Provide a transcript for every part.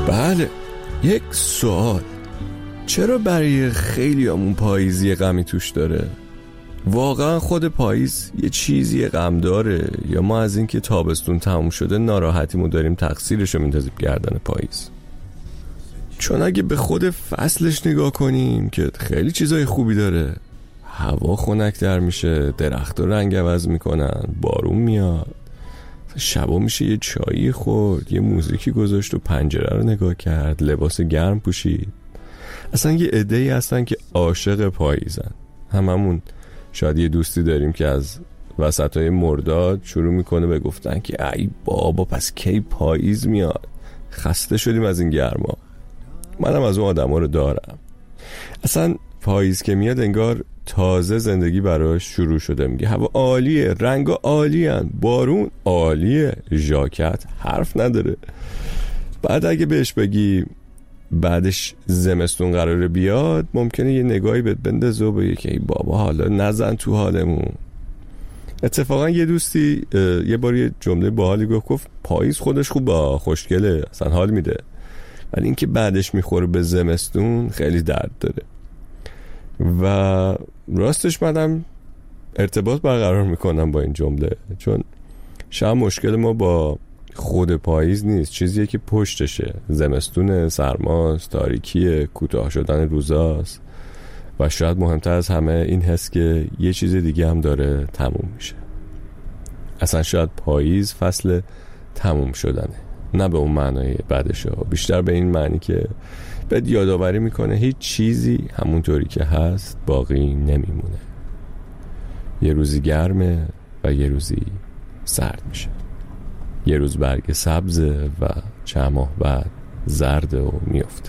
بله، یک سوال: چرا برای خیلی همون پاییزی غمی توش داره؟ واقعا خود پاییز یه چیزی غم داره یا ما از این که تابستون تموم شده ناراحتیمو داریم تقصیرشو میندازیم گردن پاییز؟ چون اگه به خود فصلش نگاه کنیم که خیلی چیزای خوبی داره. هوا خنک‌تر میشه، درخت‌ها رنگ عوض میکنن، بارون میاد، شبا میشه یه چایی خورد، یه موزیکی گذاشت و پنجره رو نگاه کرد، لباس گرم پوشید. اصلا یه عده‌ای هستن که عاشق پاییزن. هممون شاید یه دوستی داریم که از وسطای مرداد شروع میکنه به گفتن که ای بابا پس کی پاییز میاد، خسته شدیم از این گرما. منم از اون آدما رو دارم. اصلا پاییز که میاد انگار تازه زندگی براش شروع شده. میگه هوا عالیه، رنگا عالیان، بارون عالیه، ژاکت حرف نداره. بعد اگه بهش بگی بعدش زمستون قراره بیاد، ممکنه یه نگاهی بهت بندازه و بگه که ای بابا حالا نزن تو حالمون. اتفاقا یه دوستی یه بار یه جمله باحالی گفت پاییز خودش خوبه، خوشگله، اصلا حال میده، ولی اینکه بعدش میخوره به زمستون خیلی درد داره. و راستش منم ارتباط برقرار میکنم با این جمله، چون شاید مشکل ما با خود پاییز نیست، چیزیه که پشتشه. زمستون، سرماست، تاریکیه، کوتاه شدن روزاست و شاید مهمتر از همه این حس که یه چیز دیگه هم داره تموم میشه. اصلا شاید پاییز فصل تموم شدنه، نه به اون معنای بعدش، بیشتر به این معنی که بهت یادآوری میکنه هیچ چیزی همونطوری که هست باقی نمیمونه. یه روزی گرمه و یه روزی سرد میشه. یه روز برگ سبزه و چند ماه بعد زرده و میفته.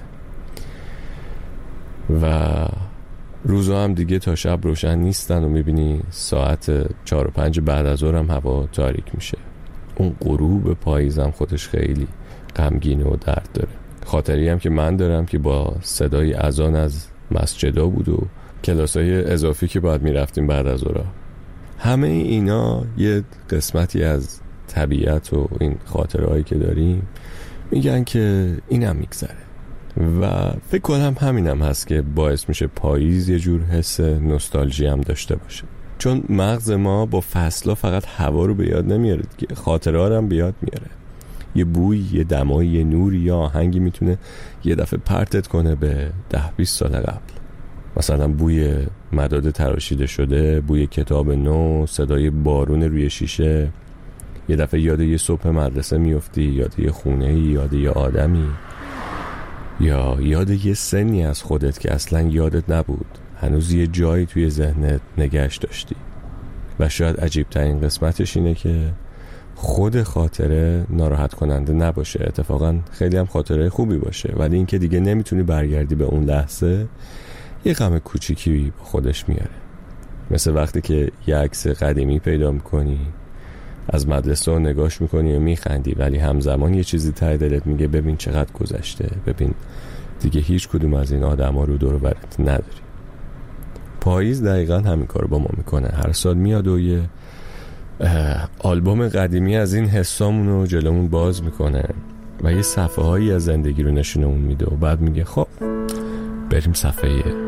و روزها هم دیگه تا شب روشن نیستن و میبینی ساعت 4 و 5 بعد از ظهر هم هوا تاریک میشه. اون غروب پاییزم خودش خیلی غمگینه و درد داره. خاطری هم که من دارم که با صدای اذان از مسجدا بود و کلاسای اضافی که باید میرفتیم بعد از ظهر. همه اینا یه قسمتی از طبیعت و این خاطرهایی که داریم میگن که اینم میگذره. و فکر کنم همینم هست که باعث میشه پاییز یه جور حس نوستالژی هم داشته باشه، چون مغز ما با فصلا فقط هوا رو به یاد نمیاره دیگه، خاطره ها رو هم به یاد میاره. یه بوی، یه دمایی، یه نوری یا آهنگی میتونه یه دفعه پرتت کنه به 10-20 سال قبل. مثلا بوی مداد تراشیده شده، بوی کتاب نو، صدای بارون روی شیشه. یه دفعه یاد یه صبح مدرسه میفتی، یاد یه خونه، یاد یه آدمی، یا یاد یه سنی از خودت که اصلا یادت نبود، هنوز یه جایی توی ذهنت نگهش داشتی. و شاید عجیب ترین قسمتش اینه که خود خاطره ناراحت کننده نباشه، اتفاقا خیلی هم خاطره خوبی باشه، ولی این که دیگه نمیتونی برگردی به اون لحظه یه غم کوچیکی با خودش میاره. مثل وقتی که یه عکس قدیمی پیدا میکنی، از مدرسه رو نگاش میکنی و میخندی، ولی همزمان یه چیزی ته دلت میگه ببین چقدر گذشته، ببین دیگه هیچ کدوم از این آدم ها رو دور و برت نداری. پاییز دقیقا همین کار با ما میکنه. هر سال میاد و یه آلبوم قدیمی از این حسامون رو جلومون باز میکنه و یه صفحه هایی از زندگی رو نشونمون میده و بعد میگه خب بریم صفحه